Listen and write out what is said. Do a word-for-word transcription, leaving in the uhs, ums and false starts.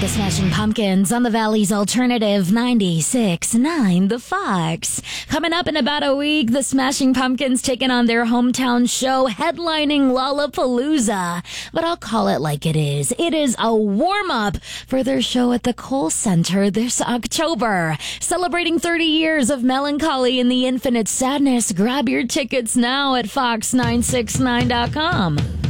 the Smashing Pumpkins on the Valley's Alternative ninety-six point nine The Fox. Coming up in about a week, the Smashing Pumpkins taking on their hometown show, headlining Lollapalooza. But I'll call it like it is. It is a warm-up for their show at the Kohl Center this October. Celebrating thirty years of melancholy and the infinite sadness. Grab your tickets now at fox nine six nine dot com.